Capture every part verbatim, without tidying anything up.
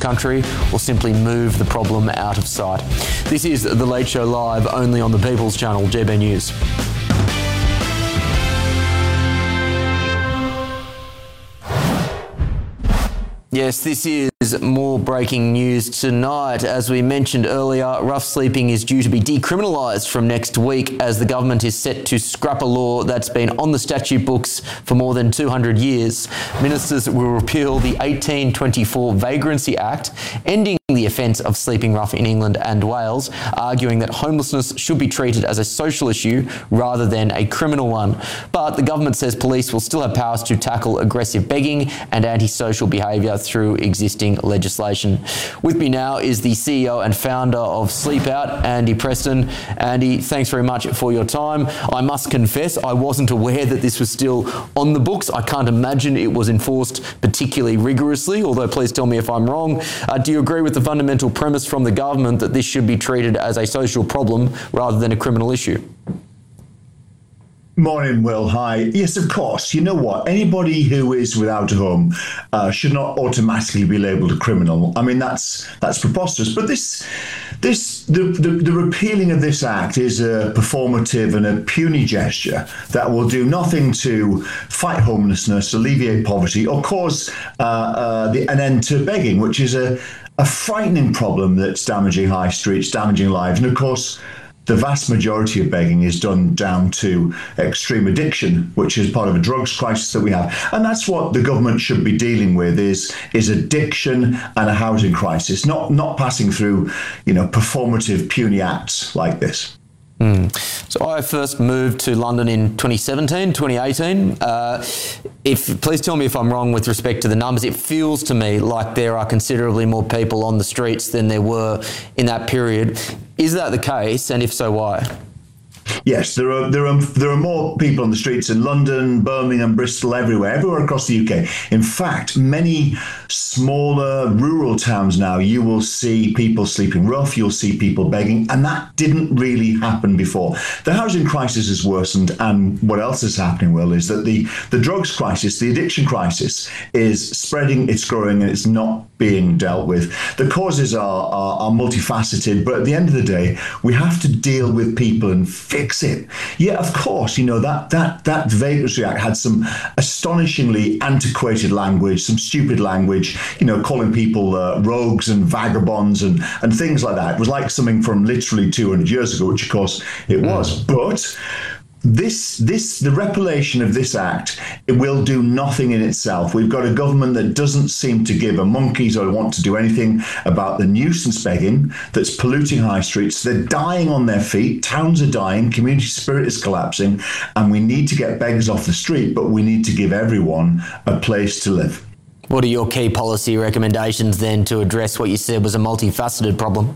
country or simply move the problem out of sight. This is The Late Show Live, only on the People's Channel, G B News. Yes, this is more breaking news tonight. As we mentioned earlier, rough sleeping is due to be decriminalised from next week as the government is set to scrap a law that's been on the statute books for more than two hundred years. Ministers will repeal the eighteen twenty-four Vagrancy Act, ending the offence of sleeping rough in England and Wales, arguing that homelessness should be treated as a social issue rather than a criminal one. But the government says police will still have powers to tackle aggressive begging and antisocial behaviour through existing legislation. With me now is the C E O and founder of Sleep Out, Andy Preston. Andy, thanks very much for your time. I must confess, I wasn't aware that this was still on the books. I can't imagine it was enforced particularly rigorously, although please tell me if I'm wrong. Uh, do you agree with the fundamental premise from the government that this should be treated as a social problem rather than a criminal issue? Morning, Will. Hi. Yes, of course. You know what? Anybody who is without a home uh, should not automatically be labelled a criminal. I mean, that's that's preposterous. But this, this, the, the the repealing of this act is a performative and a puny gesture that will do nothing to fight homelessness, alleviate poverty, or cause uh, uh, the, an end to begging, which is a a frightening problem that's damaging high streets, damaging lives, and of course, the vast majority of begging is done down to extreme addiction, which is part of a drugs crisis that we have. And that's what the government should be dealing with is, is addiction and a housing crisis, not, not passing through, you know, performative, puny acts like this. Mm. So I first moved to London in twenty seventeen, twenty eighteen. Uh, if please tell me if I'm wrong with respect to the numbers. It feels to me like there are considerably more people on the streets than there were in that period. Is that the case? And if so, why? Yes, there are there are there are more people on the streets in London, Birmingham, Bristol, everywhere, everywhere across the U K. In fact, many smaller rural towns now, you will see people sleeping rough, you'll see people begging, and that didn't really happen before. The housing crisis has worsened, and what else is happening, Will, is that the, the drugs crisis, the addiction crisis, is spreading, it's growing, and it's not being dealt with. The causes are, are, are multifaceted, but at the end of the day, we have to deal with people and fix it. Yeah, of course, you know, that that that Vagrancy Act had some astonishingly antiquated language, some stupid language, you know, calling people uh, rogues and vagabonds and, and things like that. It was like something from literally two hundred years ago, which of course it was. But This, this, the repealation of this act, it will do nothing in itself. We've got a government that doesn't seem to give a monkeys or want to do anything about the nuisance begging that's polluting high streets. They're dying on their feet. Towns are dying. Community spirit is collapsing. And we need to get beggars off the street, but we need to give everyone a place to live. What are your key policy recommendations then to address what you said was a multifaceted problem?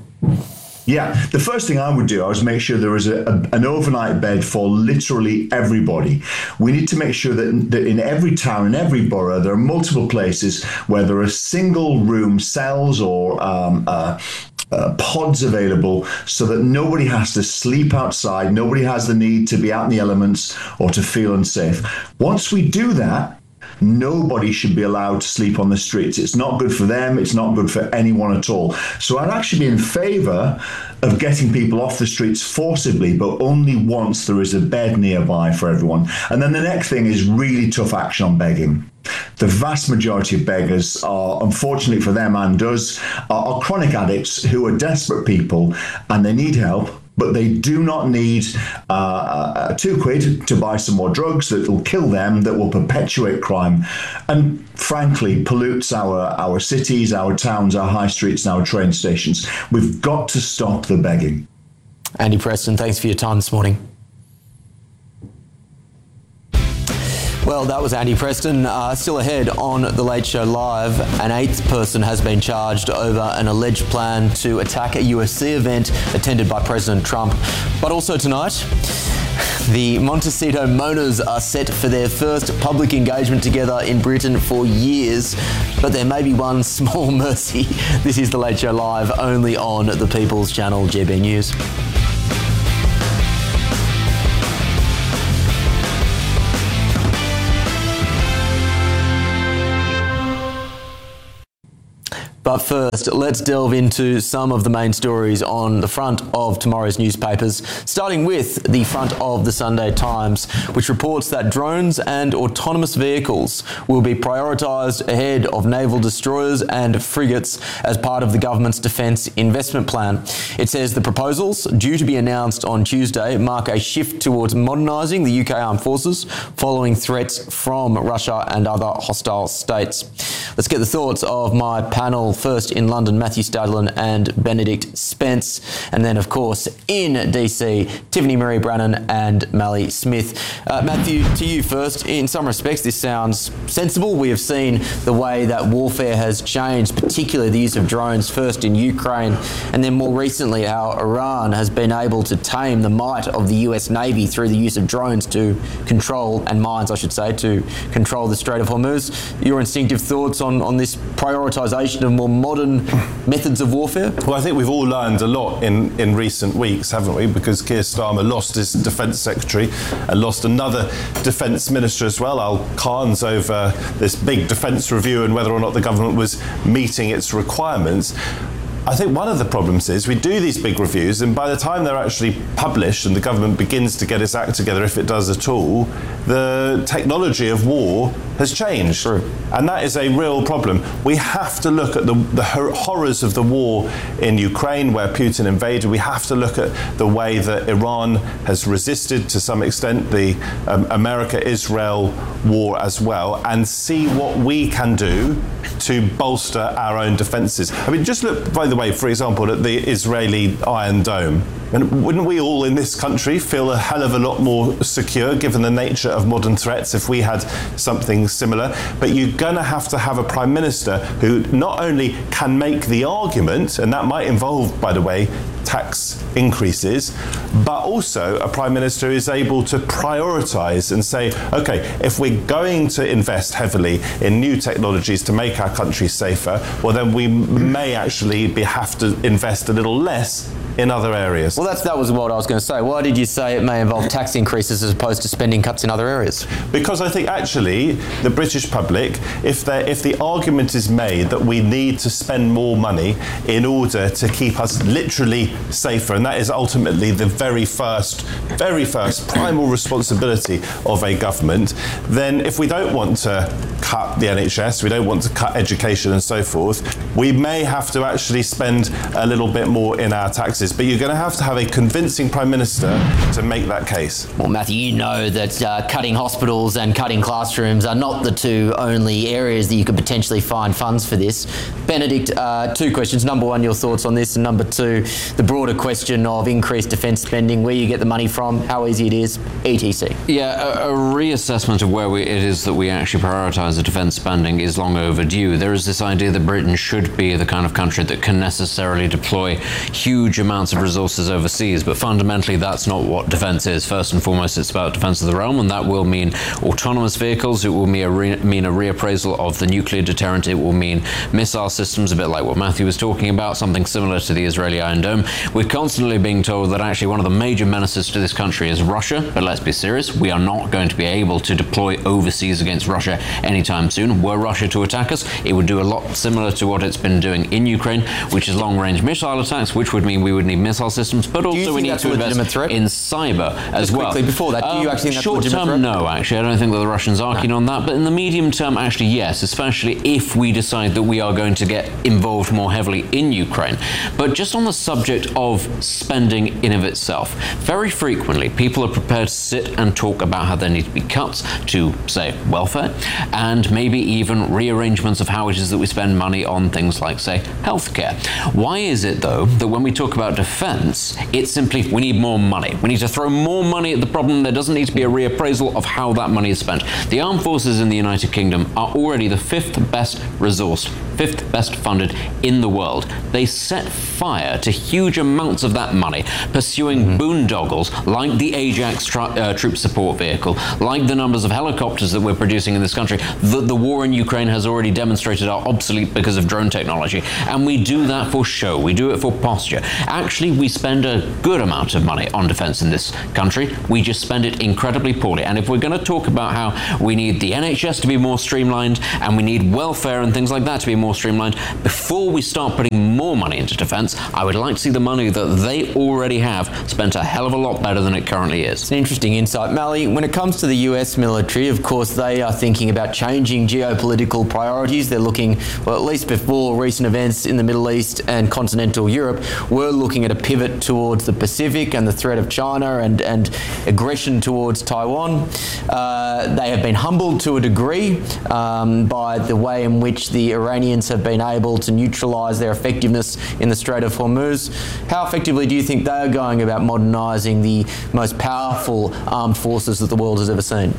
Yeah, the first thing I would do, I was make sure there was a, a, an overnight bed for literally everybody. We need to make sure that, that in every town, in every borough, there are multiple places where there are single room cells or um, uh, uh, pods available so that nobody has to sleep outside, nobody has the need to be out in the elements or to feel unsafe. Once we do that, nobody should be allowed to sleep on the streets. It's not good for them. It's not good for anyone at all. So I'd actually be in favour of getting people off the streets forcibly, but only once there is a bed nearby for everyone. And then the next thing is really tough action on begging. The vast majority of beggars are, unfortunately for them and us, are, are chronic addicts who are desperate people and they need help. But they do not need uh, two quid to buy some more drugs that will kill them, that will perpetuate crime, and frankly pollutes our, our cities, our towns, our high streets, and our train stations. We've got to stop the begging. Andy Preston, thanks for your time this morning. Well, that was Andy Preston. Uh, still ahead on The Late Show Live, an eighth person has been charged over an alleged plan to attack a U F C event attended by President Trump. But also tonight, the Montecito Monas are set for their first public engagement together in Britain for years, but there may be one small mercy. This is The Late Show Live, only on the People's Channel, G B News. But first, let's delve into some of the main stories on the front of tomorrow's newspapers, starting with the front of the Sunday Times, which reports that drones and autonomous vehicles will be prioritised ahead of naval destroyers and frigates as part of the government's defence investment plan. It says the proposals, due to be announced on Tuesday, mark a shift towards modernising the U K Armed Forces following threats from Russia and other hostile states. Let's get the thoughts of my panel. First in London, Matthew Stadlen and Benedict Spence. And then, of course, in D C, Tiffany Marie Brannan and Mally Smith. Uh, Matthew, to you first. In some respects, this sounds sensible. We have seen the way that warfare has changed, particularly the use of drones, first in Ukraine, and then more recently how Iran has been able to tame the might of the U S Navy through the use of drones to control, and mines, I should say, to control the Strait of Hormuz. Your instinctive thoughts on, on this prioritisation of more modern methods of warfare? Well, I think we've all learned a lot in, in recent weeks, haven't we? Because Keir Starmer lost his defence secretary and lost another defence minister as well, Al Khan's, over this big defence review and whether or not the government was meeting its requirements. I think one of the problems is we do these big reviews, and by the time they're actually published and the government begins to get its act together, if it does at all, the technology of war has changed. True. And that is a real problem. We have to look at the, the horrors of the war in Ukraine, where Putin invaded. We have to look at the way that Iran has resisted to some extent the um, America-Israel war as well, and see what we can do to bolster our own defences. I mean, just look, by the way, for example, at the Israeli Iron Dome. And wouldn't we all in this country feel a hell of a lot more secure, given the nature of modern threats, if we had something similar? But you're going to have to have a Prime Minister who not only can make the argument, and that might involve, by the way, tax increases, but also a Prime Minister who is able to prioritise and say, OK, if we're going to invest heavily in new technologies to make our country safer, well, then we may actually be, have to invest a little less in other areas. Well, that's, that was what I was going to say. Why did you say it may involve tax increases as opposed to spending cuts in other areas? Because I think actually the British public, if, if the argument is made that we need to spend more money in order to keep us literally safer, and that is ultimately the very first, very first primal responsibility of a government, then if we don't want to cut the N H S, we don't want to cut education and so forth, we may have to actually spend a little bit more in our taxes. But you're going to have to have a convincing Prime Minister to make that case. Well, Matthew, you know that uh, cutting hospitals and cutting classrooms are not the two only areas that you could potentially find funds for this. Benedict, uh, two questions. Number one, your thoughts on this, and number two, the broader question of increased defence spending, where you get the money from, how easy it is, et cetera. Yeah, a, a reassessment of where we, it is that we actually prioritise the defence spending is long overdue. There is this idea that Britain should be the kind of country that can necessarily deploy huge amounts of resources overseas, but fundamentally that's not what defence is. First and foremost, it's about defence of the realm, and that will mean autonomous vehicles, it will mean a, re- mean a reappraisal of the nuclear deterrent, it will mean missile systems, a bit like what Matthew was talking about, something similar to the Israeli Iron Dome. We're constantly being told that actually one of the major menaces to this country is Russia, but let's be serious, we are not going to be able to deploy overseas against Russia anytime soon. Were Russia to attack us, it would do a lot similar to what it's been doing in Ukraine, which is long-range missile attacks, which would mean we would need missile systems, but also we need to invest threat? in cyber as Just well. Quickly, before that, do you um, actually think that's short a legitimate term, threat? no, actually. I don't think that the Russians are keen on that, but in the medium term, actually, yes, especially if we decide that we are going to get involved more heavily in Ukraine. But just on the subject of spending in of itself, very frequently people are prepared to sit and talk about how there need to be cuts to, say, welfare, and maybe even rearrangements of how it is that we spend money on things like, say, healthcare. Why is it, though, that when we talk about defence, it's simply we need more money. We need to throw more money at the problem. There doesn't need to be a reappraisal of how that money is spent. The armed forces in the United Kingdom are already the fifth best resourced, fifth best funded in the world. They set fire to huge amounts of that money, pursuing mm-hmm. boondoggles like the Ajax tr- uh, troop support vehicle, like the numbers of helicopters that we're producing in this country, that the war in Ukraine has already demonstrated are obsolete because of drone technology. And we do that for show. We do it for posture. Actually, we spend a good amount of money on defence in this country. We just spend it incredibly poorly. And if we're going to talk about how we need the N H S to be more streamlined and we need welfare and things like that to be more more streamlined before we start putting more money into defense. I would like to see the money that they already have spent a hell of a lot better than it currently is. It's an interesting insight. Mally, when it comes to the U S military, of course, they are thinking about changing geopolitical priorities. They're looking, well, at least before recent events in the Middle East and continental Europe, we're looking at a pivot towards the Pacific and the threat of China and, and aggression towards Taiwan. Uh, they have been humbled to a degree um, by the way in which the Iranians have been able to neutralise their effectiveness in the Strait of Hormuz. How effectively do you think they are going about modernising the most powerful armed forces that the world has ever seen?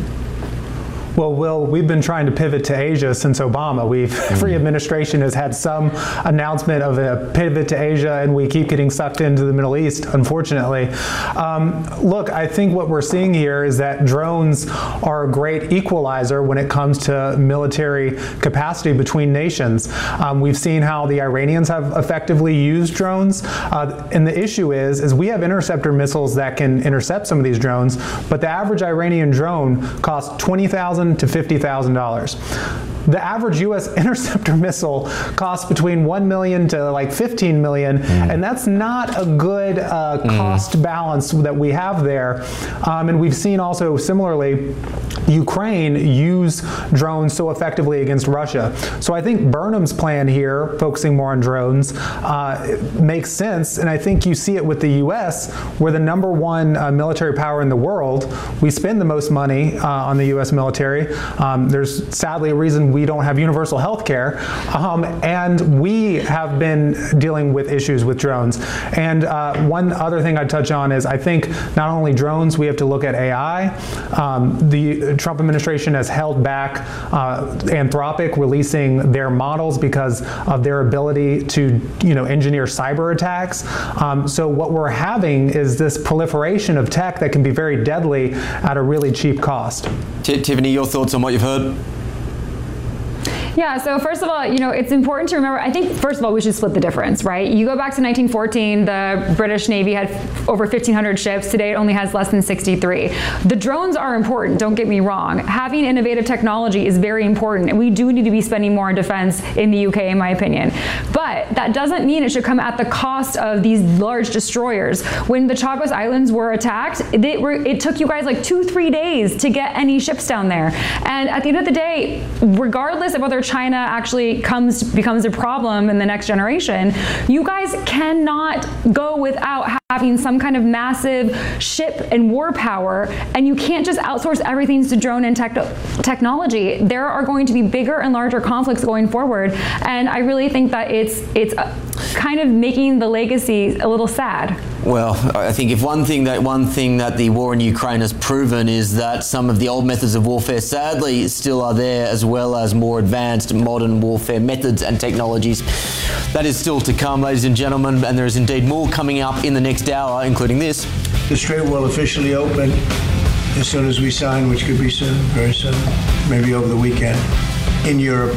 Well, Will, we've been trying to pivot to Asia since Obama. We've, every administration has had some announcement of a pivot to Asia, and we keep getting sucked into the Middle East, unfortunately. Um, look, I think what we're seeing here is that drones are a great equalizer when it comes to military capacity between nations. Um, we've seen how the Iranians have effectively used drones, uh, and the issue is, is we have interceptor missiles that can intercept some of these drones, but the average Iranian drone costs twenty thousand dollars to fifty thousand dollars. The average U S interceptor missile costs between one million to like fifteen million, mm. and that's not a good uh, mm. cost balance that we have there. Um, and we've seen also similarly Ukraine use drones so effectively against Russia. So I think Burnham's plan here, focusing more on drones, uh, makes sense. And I think you see it with the U S, we're the number one uh, military power in the world. We spend the most money uh, on the U S military. Um, there's sadly a reason we don't have universal health care. Um, and we have been dealing with issues with drones. And uh, one other thing I'd touch on is I think not only drones, we have to look at A I. Um, the Trump administration has held back uh, Anthropic releasing their models because of their ability to, you know, engineer cyber attacks. Um, so what we're having is this proliferation of tech that can be very deadly at a really cheap cost. T- Tiffany, your thoughts on what you've heard? Yeah, so first of all, you know, it's important to remember, I think, first of all, we should split the difference, right? You go back to nineteen fourteen, the British Navy had over fifteen hundred ships. Today, it only has less than sixty-three. The drones are important, don't get me wrong. Having innovative technology is very important, and we do need to be spending more on defense in the U K, in my opinion. But that doesn't mean it should come at the cost of these large destroyers. When the Chagos Islands were attacked, they were, it took you guys like two, three days to get any ships down there. And at the end of the day, regardless of whether China actually comes becomes a problem in the next generation, you guys cannot go without having some kind of massive ship and war power, and you can't just outsource everything to drone and tech technology. There are going to be bigger and larger conflicts going forward, and I really think that it's it's kind of making the legacy a little sad. Well, I think if one thing that one thing that the war in Ukraine has proven is that some of the old methods of warfare sadly still are there, as well as more advanced modern warfare methods and technologies. That is still to come, ladies and gentlemen, and there is indeed more coming up in the next hour, including this. The strait will officially open as soon as we sign, which could be soon, very soon, maybe over the weekend, in Europe.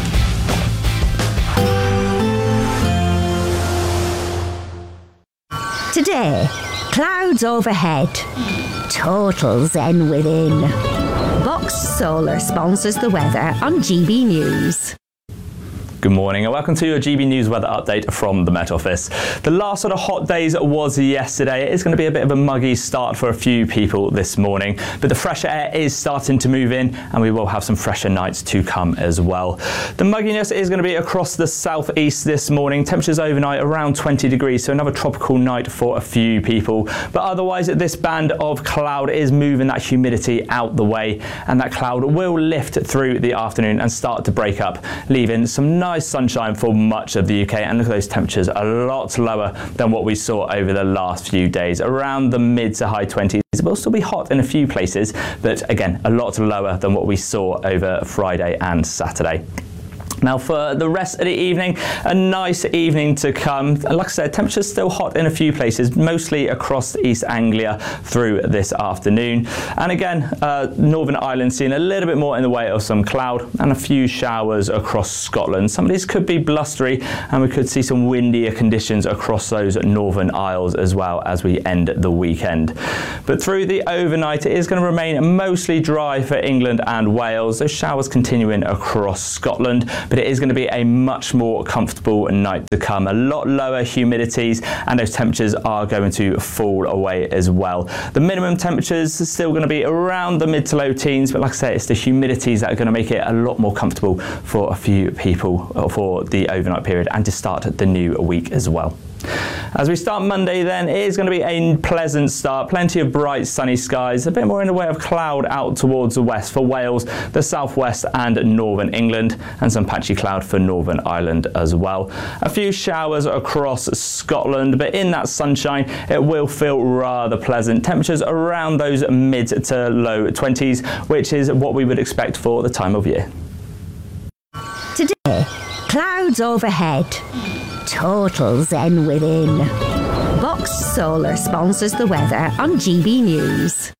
Today, clouds overhead, total zen within. Box Solar sponsors the weather on G B News. Good morning and welcome to your G B News weather update from the Met Office. The last sort of hot days was yesterday. It is going to be a bit of a muggy start for a few people this morning, but the fresher air is starting to move in and we will have some fresher nights to come as well. The mugginess is going to be across the southeast this morning. Temperatures overnight around twenty degrees, so another tropical night for a few people. But otherwise, this band of cloud is moving that humidity out the way, and that cloud will lift through the afternoon and start to break up, leaving some nice Nice sunshine for much of the U K, and look at those temperatures, a lot lower than what we saw over the last few days, around the mid to high twenties. It will still be hot in a few places, but again, a lot lower than what we saw over Friday and Saturday. Now for the rest of the evening, a nice evening to come. Like I said, temperatures still hot in a few places, mostly across East Anglia through this afternoon. And again, uh, Northern Ireland seeing a little bit more in the way of some cloud and a few showers across Scotland. Some of these could be blustery, and we could see some windier conditions across those Northern Isles as well as we end the weekend. But through the overnight, it is going to remain mostly dry for England and Wales. Those showers continuing across Scotland. but it is going to be a much more comfortable night to come. A lot lower humidities, and those temperatures are going to fall away as well. The minimum temperatures are still going to be around the mid to low teens, but like I say, it's the humidities that are going to make it a lot more comfortable for a few people for the overnight period and to start the new week as well. As we start Monday then, it is going to be a pleasant start. Plenty of bright sunny skies, a bit more in the way of cloud out towards the west for Wales, the southwest and northern England, and some patchy cloud for Northern Ireland as well. A few showers across Scotland, but in that sunshine it will feel rather pleasant. Temperatures around those mid to low twenties, which is what we would expect for the time of year. Today, clouds overhead. Total zen within. Box Solar sponsors the weather on G B News.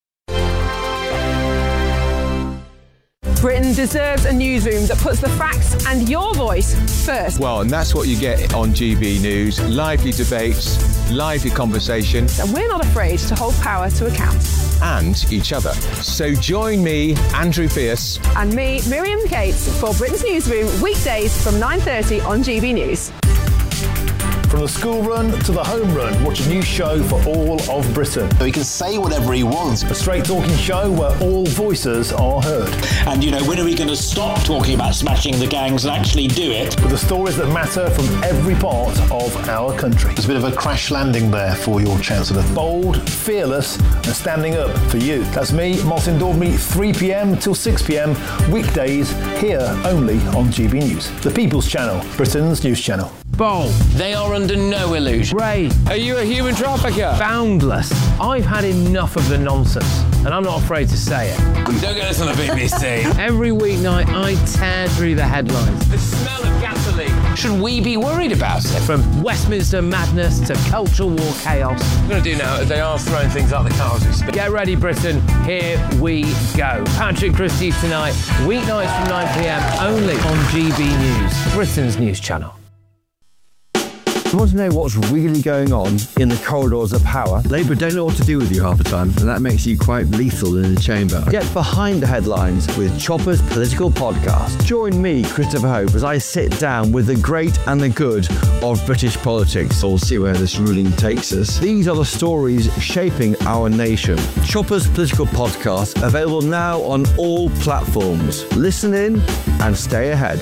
Britain deserves a newsroom that puts the facts and your voice first. Well, and that's what you get on G B News. Lively debates, lively conversation. And we're not afraid to hold power to account. And each other. So join me, Andrew Pierce. And me, Miriam Cates, for Britain's Newsroom, weekdays from nine thirty on G B News. From the school run to the home run, watch a new show for all of Britain. So he can say whatever he wants. A straight talking show where all voices are heard. And, you know, when are we going to stop talking about smashing the gangs and actually do it? With the stories that matter from every part of our country. There's a bit of a crash landing there for your Chancellor. Bold, fearless and standing up for you. That's me, Martin Daubney, three p.m. till six p.m. weekdays here only on G B News. The People's Channel, Britain's news channel. Bold. They are under no illusion. Ray, are you a human trafficker? Boundless. I've had enough of the nonsense, and I'm not afraid to say it. Don't get us on the B B C. Every weeknight, I tear through the headlines. The smell of gasoline. Should we be worried about it? From Westminster madness to cultural war chaos. What we're going to do now is they are throwing things out the car as we speak. Get ready, Britain. Here we go. Patrick Christie's tonight, weeknights from nine p.m. only on G B News, Britain's news channel. You want to know what's really going on in the corridors of power? Labour don't know what to do with you half the time, and that makes you quite lethal in the chamber. Get behind the headlines with Chopper's Political Podcast. Join me, Christopher Hope, as I sit down with the great and the good of British politics. We'll see where this ruling takes us. These are the stories shaping our nation. Chopper's Political Podcast, available now on all platforms. Listen in and stay ahead.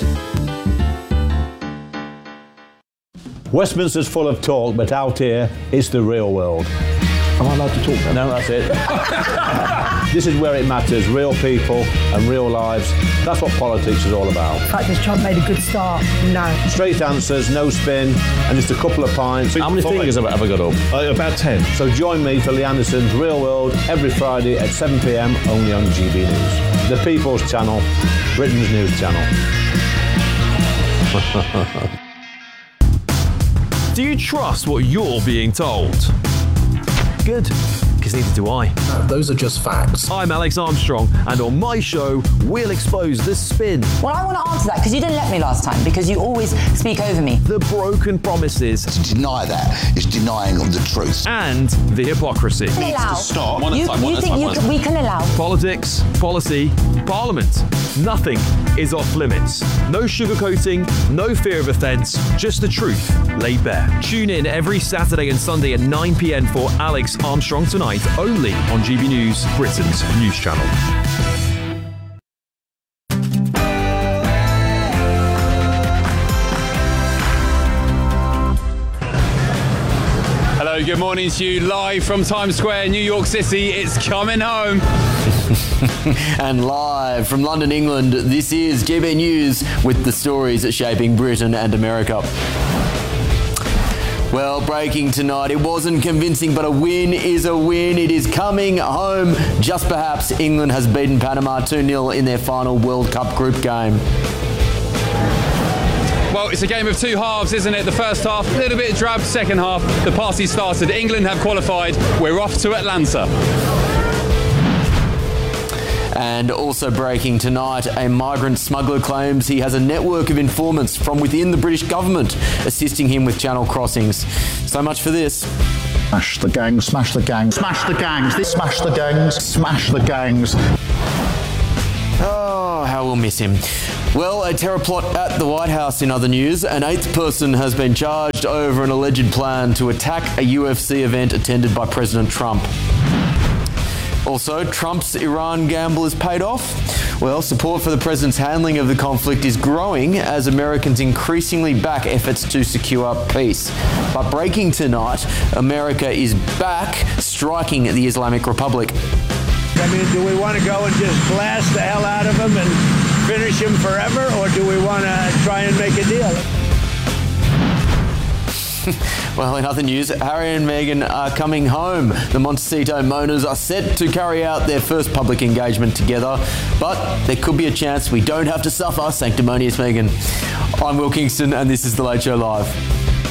Westminster's full of talk, but out here, it's the real world. Am I allowed to talk now? No, that's it. This is where it matters, real people and real lives. That's what politics is all about. In fact, has Trump made a good start? No. Straight answers, no spin, and just a couple of pints. How many fingers have I ever got up? Uh, about ten. So join me for Lee Anderson's Real World every Friday at seven p.m. only on G B News. The People's Channel, Britain's news channel. Do you trust what you're being told? Good, because neither do I. No, those are just facts. I'm Alex Armstrong, and on my show, we'll expose the spin. Well, I want to answer that, because you didn't let me last time, because you always speak over me. The broken promises. To deny that is denying the truth. And the hypocrisy. Can allow. Stop. One you, time, one you think time, you can, we can allow? Politics, policy, parliament. Nothing is off limits. No sugarcoating, no fear of offence, just the truth laid bare. Tune in every Saturday and Sunday at nine p.m. for Alex Armstrong Tonight, only on G B News, Britain's news channel. Hello, good morning to you, live from Times Square, New York City. It's coming home. And live from London, England, this is G B News with the stories shaping Britain and America. Well, breaking tonight, it wasn't convincing, but a win is a win. It is coming home. Just perhaps England has beaten Panama two nil in their final World Cup group game. Well, it's a game of two halves, isn't it? The first half, a little bit drab. Second half, the party started. England have qualified. We're off to Atlanta. And also breaking tonight, a migrant smuggler claims he has a network of informants from within the British government assisting him with channel crossings. So much for this. Smash the gangs, smash the gangs, smash the gangs, this smash the gangs, smash the gangs. Oh, how we'll miss him. Well, a terror plot at the White House in other news. An eighth person has been charged over an alleged plan to attack a U F C event attended by President Trump. Also, Trump's Iran gamble is paid off. Well, support for the president's handling of the conflict is growing as Americans increasingly back efforts to secure peace. But breaking tonight, America is back striking the Islamic Republic. I mean, do we want to go and just blast the hell out of them and finish him forever, or do we want to try and make a deal? Well, in other news, Harry and Meghan are coming home. The Montecito Mourners are set to carry out their first public engagement together, but there could be a chance we don't have to suffer sanctimonious Meghan. I'm Will Kingston, and this is The Late Show Live.